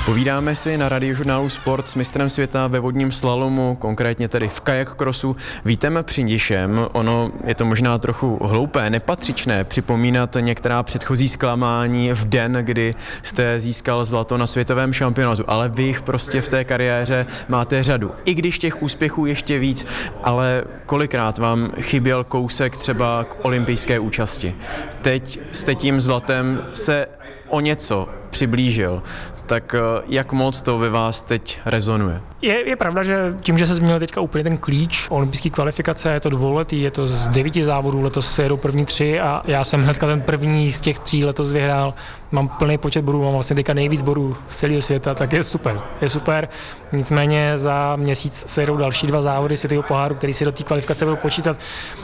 Povídáme si na Radiožurnálu Sport s mistrem světa ve vodním slalomu, konkrétně tedy v kajak crossu Vítem Přindišem. Ono je to možná trochu hloupé, nepatřičné připomínat některá předchozí zklamání v den, kdy jste získal zlato na světovém šampionátu, ale vy jich prostě v té kariéře máte řadu. I když těch úspěchů ještě víc, ale kolikrát vám chyběl kousek třeba k olympijské účasti. Teď jste tím zlatem se o něco přiblížil. Tak jak moc to ve vás teď rezonuje? Je pravda, že tím, že se změnil teďka úplně ten klíč olympijské kvalifikace, je to dvouletý, je to z 9 závodů, letos se jedou první 3 a já jsem hnedka ten první z těch 3 letos vyhrál. Mám plný počet bodů, mám vlastně teďka nejvíc bodů z celého světa, tak je super. Nicméně za měsíc se jedou další 2 závody světového poháru, který si do té kvalifikace budou počítat.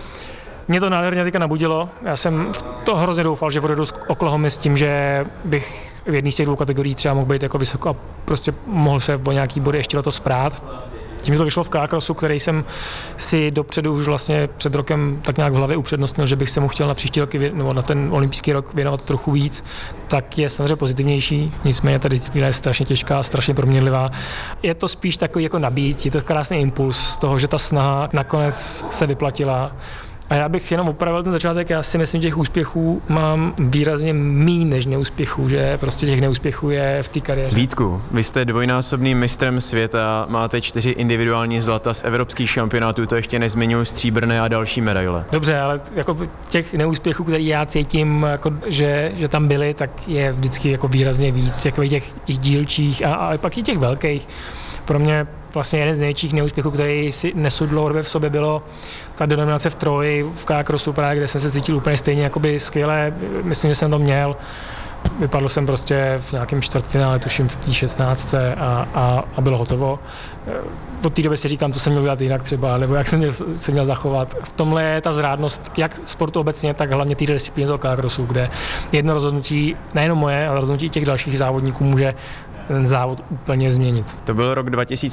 Mě to nádherně teďka nabudilo. Já jsem v to hrozně doufal, že odjedu z Oklahomy s tím, že bych v jedné z těch 2 kategorií třeba mohl být jako vysoko a prostě mohl se o nějaký body ještě letos sprát. Tím, že to vyšlo v K-crossu, který jsem si dopředu už vlastně před rokem tak nějak v hlavě upřednostnil, že bych se mu chtěl na příští rok nebo na ten olympijský rok věnovat trochu víc, tak je samozřejmě pozitivnější. Nicméně ta disciplína je strašně těžká, strašně proměnlivá. Je to spíš takový jako nabít, je to krásný impuls z toho, že ta snaha nakonec se vyplatila. A já bych jenom opravil ten začátek, já si myslím, že těch úspěchů mám výrazně méně než neúspěchů, že prostě těch neúspěchů je v té kariéře. Vítku, vy jste dvojnásobným mistrem světa, máte 4 individuální zlata z evropských šampionátů, to ještě nezmiňuji stříbrné a další medaile. Dobře, ale jako těch neúspěchů, které já cítím, jako, že tam byly, tak je vždycky jako výrazně víc, jako těch dílčích a pak i těch velkých. Pro mě vlastně jeden z největších neúspěchů, který si nesu dlouhodobě v sobě, bylo ta denominace v Troji, v K-crossu právě, kde jsem se cítil úplně stejně jakoby skvěle, myslím, že jsem to měl. Vypadl jsem prostě v nějakém čtvrtfinále, tuším v té 16 a bylo hotovo. Od té doby si říkám, co jsem měl udělat jinak třeba, nebo jak jsem se měl zachovat. V tomhle je ta zrádnost, jak sportu obecně, tak hlavně té disciplíny toho K-crossu, kde jedno rozhodnutí, nejenom moje, ale rozhodnutí těch dalších závodníků může ten závod úplně změnit. To byl rok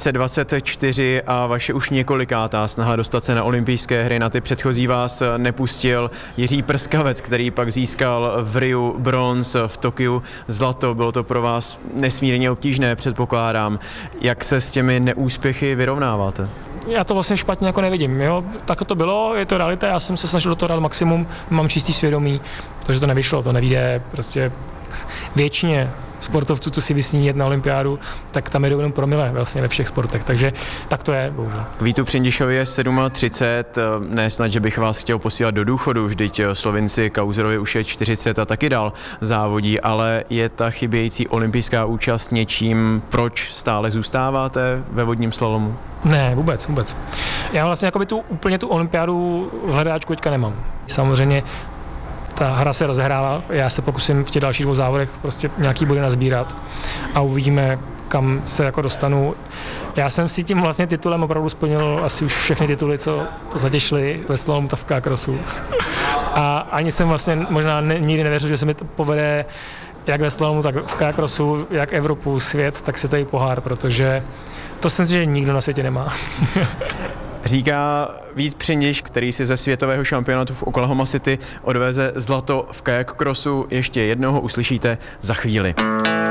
2024 a vaše už několikátá snaha dostat se na olympijské hry, na ty předchozí vás nepustil Jiří Prskavec, který pak získal v Riu bronz, v Tokiu zlato. Bylo to pro vás nesmírně obtížné, předpokládám. Jak se s těmi neúspěchy vyrovnáváte? Já to vlastně špatně jako nevidím, jo? Tak to bylo, je to realita, já jsem se snažil do toho dát maximum, mám čistý svědomí, takže to nevyšlo, to nevíde prostě většině sportovců, co si vysní jet na olympiádu, tak tam jedou jenom promile vlastně ve všech sportech, takže tak to je, bohužel. Vítu Přindišovi je 37, ne snad, že bych vás chtěl posílat do důchodu, vždyť Slovinci Kauzerovi už je 40 a taky dál závodí, ale je ta chybějící olympijská účast něčím, proč stále zůstáváte ve vodním slalomu? Ne, vůbec. Já vlastně úplně tu olympiádu v hledáčku teďka nemám. Samozřejmě ta hra se rozehrála, já se pokusím v těch dalších 2 závodech prostě nějaký body nazbírat a uvidíme, kam se jako dostanu. Já jsem si tím vlastně titulem opravdu splnil asi už všechny tituly, co zatím šly ve slalomu v K-crossu. A ani jsem vlastně možná nikdy nevěřil, že se mi to povede jak ve slalomu, tak v K-crossu, jak Evropu, svět, tak se tady pohár, protože to si myslím, že nikdo na světě nemá. Říká Vít Přindiš, který si ze světového šampionátu v Oklahoma City odveze zlato v kajak crossu. Ještě jednoho uslyšíte za chvíli.